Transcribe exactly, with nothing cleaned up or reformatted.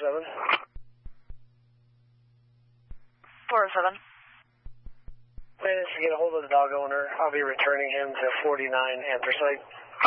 seven. four oh seven. Managed to get a hold of the dog owner. I'll be returning him to forty-nine Anthracite.